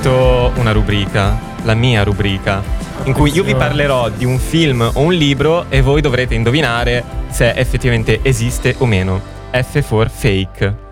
previsto una rubrica, la mia rubrica, in cui io vi parlerò di un film o un libro e voi dovrete indovinare se effettivamente esiste o meno. F for fake.